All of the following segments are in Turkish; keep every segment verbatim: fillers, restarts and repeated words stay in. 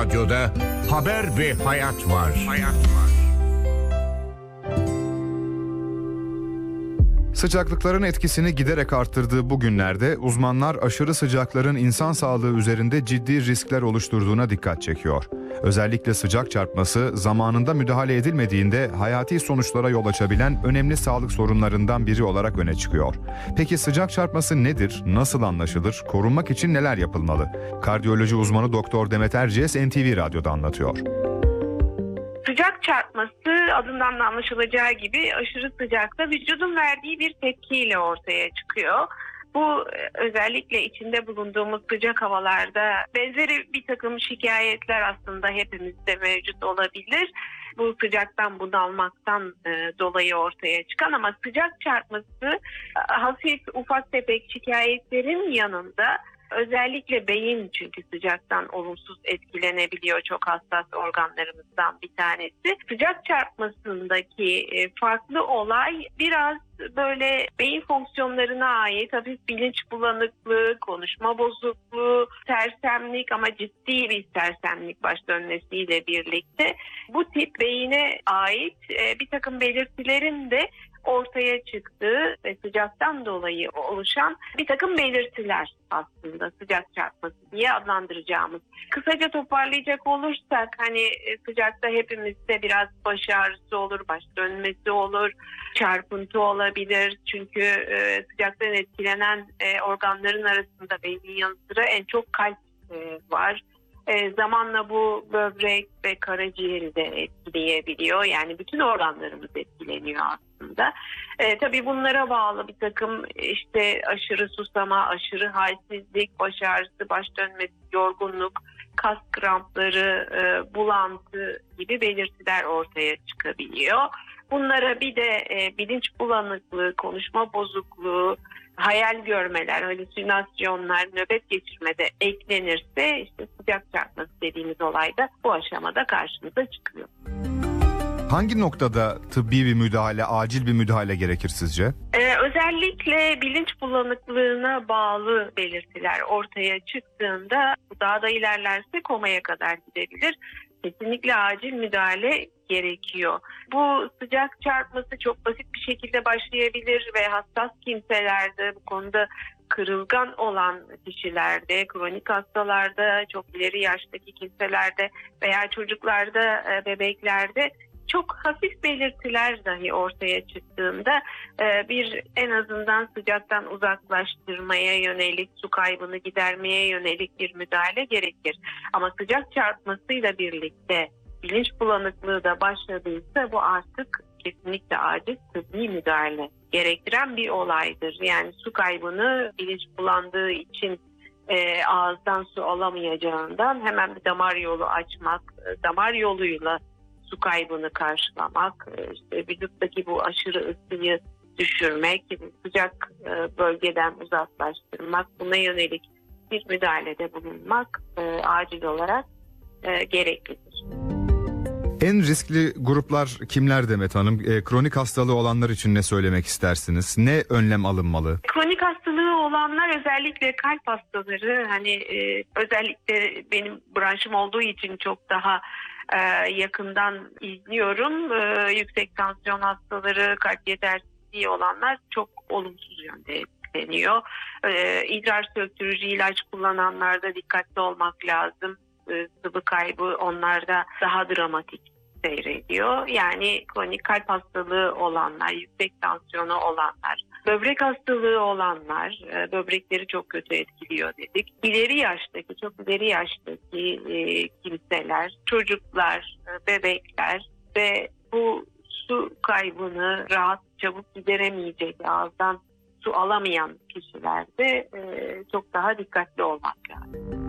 Radyoda haber ve hayat var. Hayat var. Sıcaklıkların etkisini giderek arttırdığı bu günlerde uzmanlar aşırı sıcakların insan sağlığı üzerinde ciddi riskler oluşturduğuna dikkat çekiyor. Özellikle sıcak çarpması zamanında müdahale edilmediğinde hayati sonuçlara yol açabilen önemli sağlık sorunlarından biri olarak öne çıkıyor. Peki sıcak çarpması nedir? Nasıl anlaşılır? Korunmak için neler yapılmalı? Kardiyoloji uzmanı Doktor Demet Erciyes N T V Radyo'da anlatıyor. Sıcak çarpması adından da anlaşılacağı gibi aşırı sıcakta vücudun verdiği bir tepkiyle ortaya çıkıyor. Bu özellikle içinde bulunduğumuz sıcak havalarda benzeri bir takım şikayetler aslında hepimizde mevcut olabilir. Bu sıcaktan bunalmaktan e, dolayı ortaya çıkan ama sıcak çarpması hafif ufak tefek şikayetlerin yanında özellikle beyin çünkü sıcaktan olumsuz etkilenebiliyor, çok hassas organlarımızdan bir tanesi. Sıcak çarpmasındaki farklı olay biraz böyle beyin fonksiyonlarına ait hafif bilinç bulanıklığı, konuşma bozukluğu, sersemlik ama ciddi bir sersemlik baş dönmesiyle birlikte bu tip beyine ait bir takım belirtilerin de ortaya çıktığı ve sıcaktan dolayı oluşan bir takım belirtiler aslında sıcak çarpması diye adlandıracağımız. Kısaca toparlayacak olursak hani sıcakta hepimizde biraz baş ağrısı olur, baş dönmesi olur, çarpıntı olabilir. Çünkü e, sıcaktan etkilenen e, organların arasında beynin yanı sıra en çok kalp e, var. E, zamanla bu böbrek ve karaciğeri de etkileyebiliyor. Yani bütün organlarımız etkileniyor aslında. E, tabii bunlara bağlı bir takım işte aşırı susama, aşırı halsizlik, baş ağrısı, baş dönmesi, yorgunluk, kas krampları, e, bulantı gibi belirtiler ortaya çıkabiliyor. Bunlara bir de e, bilinç bulanıklığı, konuşma bozukluğu, hayal görmeler, halüsinasyonlar, nöbet geçirmede eklenirse işte sıcak çarpması dediğimiz olay da bu aşamada karşımıza çıkıyor. Hangi noktada tıbbi bir müdahale, acil bir müdahale gerekir sizce? Ee, özellikle bilinç bulanıklığına bağlı belirtiler ortaya çıktığında daha da ilerlerse komaya kadar gidebilir. Kesinlikle acil müdahale gerekiyor. Bu sıcak çarpması çok basit bir şekilde başlayabilir ve hassas kimselerde, bu konuda kırılgan olan kişilerde, kronik hastalarda, çok ileri yaştaki kimselerde veya çocuklarda, bebeklerde çok hafif belirtiler dahi ortaya çıktığında bir en azından sıcaktan uzaklaştırmaya yönelik, su kaybını gidermeye yönelik bir müdahale gerekir. Ama sıcak çarpmasıyla birlikte bilinç bulanıklığı da başladıysa bu artık kesinlikle acil tıbbi müdahale gerektiren bir olaydır. Yani su kaybını bilinç bulandığı için e, ağızdan su alamayacağından hemen bir damar yolu açmak, damar yoluyla su kaybını karşılamak, işte vücuttaki bu aşırı ısıyı düşürmek, sıcak bölgeden uzaklaştırmak, buna yönelik bir müdahalede bulunmak e, acil olarak e, gereklidir. En riskli gruplar kimler Demet Hanım? E, kronik hastalığı olanlar için ne söylemek istersiniz? Ne önlem alınmalı? Kronik hastalığı olanlar özellikle kalp hastaları, hani e, özellikle benim branşım olduğu için çok daha e, yakından izliyorum. E, yüksek tansiyon hastaları, kalp yetersizliği olanlar çok olumsuz yönde etkileniyor. E, idrar söktürücü ilaç kullananlarda dikkatli olmak lazım. Sıvı kaybı onlarda daha dramatik seyrediyor. Yani kronik kalp hastalığı olanlar, yüksek tansiyonu olanlar, böbrek hastalığı olanlar, böbrekleri çok kötü etkiliyor dedik. İleri yaştaki, çok ileri yaştaki e, kimseler, çocuklar, bebekler ve bu su kaybını rahat, çabuk gideremeyecek, ağızdan su alamayan kişilerde e, çok daha dikkatli olmak lazım.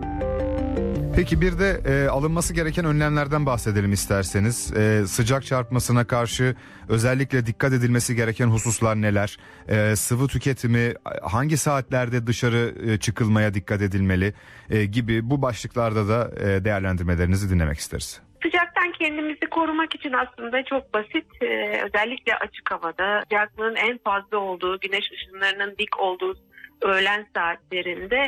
Peki bir de e, alınması gereken önlemlerden bahsedelim isterseniz. E, sıcak çarpmasına karşı özellikle dikkat edilmesi gereken hususlar neler? E, sıvı tüketimi, hangi saatlerde dışarı e, çıkılmaya dikkat edilmeli e, gibi bu başlıklarda da e, değerlendirmelerinizi dinlemek isteriz. Sıcaktan kendimizi korumak için aslında çok basit, ee, özellikle açık havada sıcaklığın en fazla olduğu, güneş ışınlarının dik olduğu öğlen saatlerinde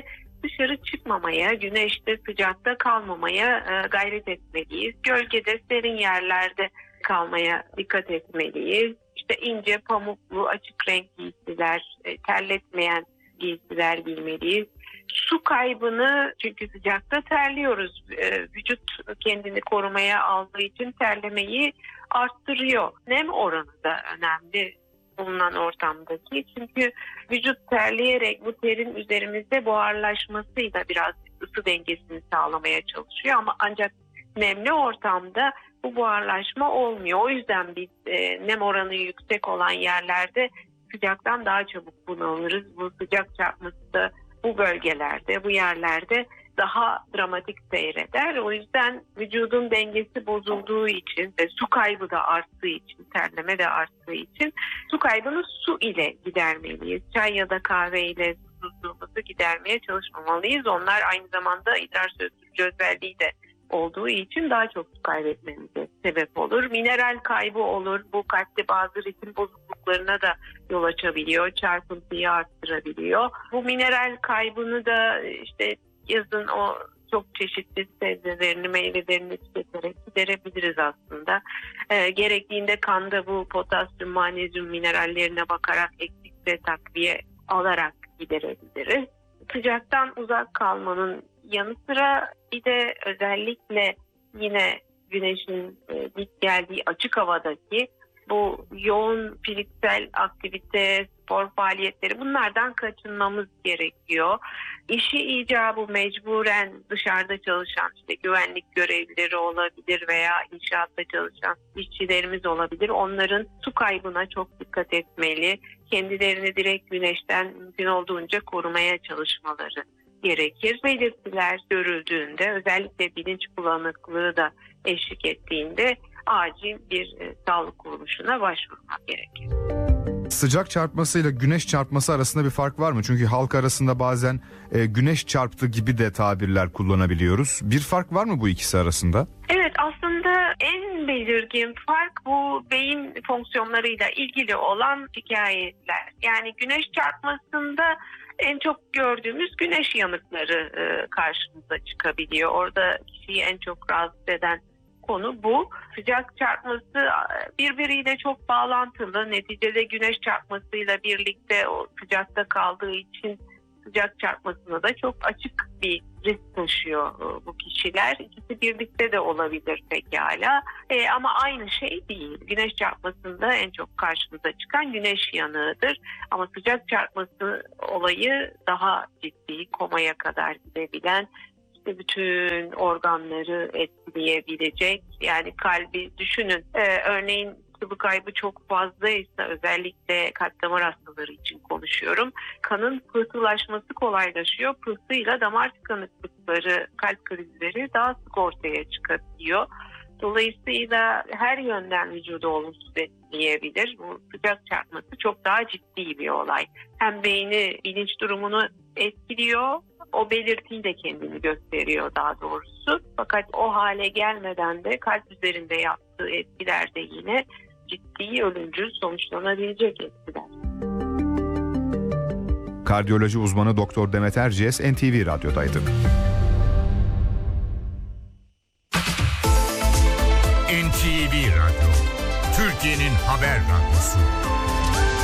dışarı çıkmamaya, güneşte, sıcakta kalmamaya e, gayret etmeliyiz. Gölgede, serin yerlerde kalmaya dikkat etmeliyiz. İşte ince, pamuklu, açık renk giysiler, e, terletmeyen giysiler giymeliyiz. Su kaybını, çünkü sıcakta terliyoruz. E, vücut kendini korumaya aldığı için terlemeyi arttırıyor. Nem oranı da önemli bulunan ortamdaki. Çünkü vücut terleyerek bu terin üzerimizde buharlaşmasıyla biraz ısı dengesini sağlamaya çalışıyor. Ama ancak nemli ortamda bu buharlaşma olmuyor. O yüzden biz e, nem oranı yüksek olan yerlerde sıcaktan daha çabuk bunalırız. Bu sıcak çarpması da bu bölgelerde, bu yerlerde daha dramatik seyreder. O yüzden vücudun dengesi bozulduğu için ve su kaybı da arttığı için, terleme de arttığı için su kaybını su ile gidermeliyiz. Çay ya da kahve ile susuzluğumuzu gidermeye çalışmamalıyız. Onlar aynı zamanda idrar söndürücü özelliği de olduğu için daha çok su kaybetmemize sebep olur. Mineral kaybı olur. Bu kalpte bazı ritim bozukluklarına da yol açabiliyor. Çarpıntıyı arttırabiliyor. Bu mineral kaybını da işte yazın o çok çeşitli sebzelerini, meyvelerini tüketerek giderebiliriz aslında. E, gerektiğinde kanda bu potasyum, magnezyum minerallerine bakarak eksikse takviye alarak giderebiliriz. Sıcaktan uzak kalmanın yanı sıra bir de özellikle yine güneşin e, dik geldiği açık havadaki bu yoğun fiziksel aktivite, spor faaliyetleri, bunlardan kaçınmamız gerekiyor. İşi icabı mecburen dışarıda çalışan işte güvenlik görevlileri olabilir veya inşaatta çalışan işçilerimiz olabilir. Onların su kaybına çok dikkat etmeli. Kendilerini direkt güneşten mümkün olduğunca korumaya çalışmaları gerekir. Belirtiler görüldüğünde, özellikle bilinç bulanıklığı da eşlik ettiğinde acil bir e, sağlık kuruluşuna başvurmak gerekir. Sıcak çarpmasıyla güneş çarpması arasında bir fark var mı? Çünkü halk arasında bazen e, güneş çarptı gibi de tabirler kullanabiliyoruz. Bir fark var mı bu ikisi arasında? Evet, aslında en belirgin fark bu beyin fonksiyonlarıyla ilgili olan şikayetler. Yani güneş çarpmasında en çok gördüğümüz güneş yanıkları e, karşımıza çıkabiliyor. Orada kişiyi en çok rahatsız eden konu bu. Sıcak çarpması birbiriyle çok bağlantılı. Neticede güneş çarpmasıyla birlikte o sıcakta kaldığı için sıcak çarpmasına da çok açık bir risk taşıyor bu kişiler. İkisi birlikte de olabilir pekala. E, ama aynı şey değil. Güneş çarpmasında en çok karşımıza çıkan güneş yanığıdır. Ama sıcak çarpması olayı daha ciddi, komaya kadar gidebilen, işte bütün organları etkileyebilecek. Yani kalbi düşünün. E, örneğin sıvı kaybı çok fazlaysa, özellikle kalp damar hastaları için konuşuyorum, kanın pıhtılaşması kolaylaşıyor. Pıhtıyla damar tıkanıklıkları, kalp krizleri daha sık ortaya çıkabiliyor. Dolayısıyla her yönden vücudu olumsuz etkileyebilir. Bu sıcak çarpması çok daha ciddi bir olay. Hem beyni, bilinç durumunu etkiliyor, o belirtiyi de kendini gösteriyor daha doğrusu. Fakat o hale gelmeden de kalp üzerinde yaptığı etkiler de yine ciddi, ölümcül sonuçlanabilecek etkiler. Kardiyoloji uzmanı Doktor Demet Erciyes N T V Radyo'daydı. N T V Radyo, Türkiye'nin haber radyosu.